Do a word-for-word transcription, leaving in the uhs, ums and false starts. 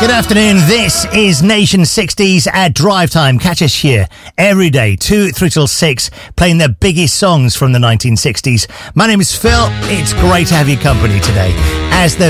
Good afternoon, this is Nation sixties at Drive Time. Catch us here every day, two through till six, playing the biggest songs from the nineteen sixties. My name is Phil, it's great to have your company today. As the